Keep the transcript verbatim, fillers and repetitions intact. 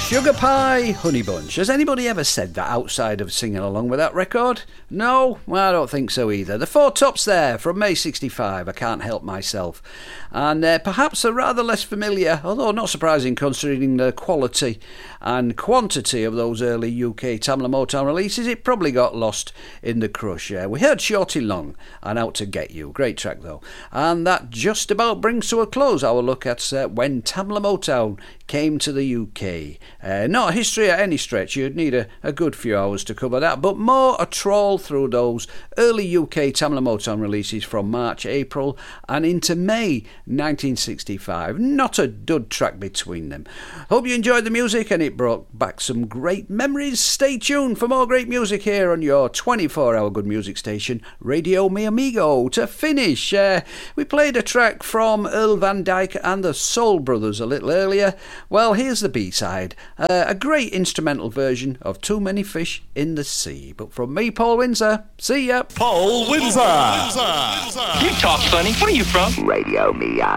Sugar Pie Honey Bunch. Has anybody ever said that outside of singing along with that record? No? Well, I don't think so either. The Four Tops there from May sixty-five, I Can't Help Myself. And uh, perhaps a rather less familiar, although not surprising considering the quality and quantity of those early U K Tamla Motown releases, it probably got lost in the crush. Uh, we heard Shorty Long and Out to Get You. Great track though. And that just about brings to a close our look at uh, when Tamla Motown came to the U K. Uh, not history at any stretch, you'd need a, a good few hours to cover that, but more a trawl through those early U K Tamla Motown releases from March, April and into May nineteen sixty-five. Not a dud track between them. Hope you enjoyed the music and it brought back some great memories. Stay tuned for more great music here on your twenty-four hour good music station, Radio Mi Amigo. To finish, uh, we played a track from Earl Van Dyke and the Soul Brothers a little earlier. Well, here's the B-side, uh, a great instrumental version of Too Many Fish in the Sea. But from me, Paul Windsor, see ya. Paul Windsor. Paul Windsor. You talk funny. Where are you from? Radio Mi Amigo.